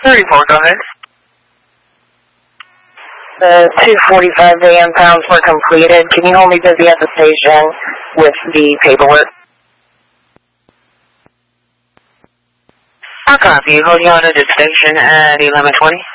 34, go ahead. The 245 AM pounds were completed. Can you hold me busy at the station with the paperwork? I'll copy. Hold you on at the station at 11:20.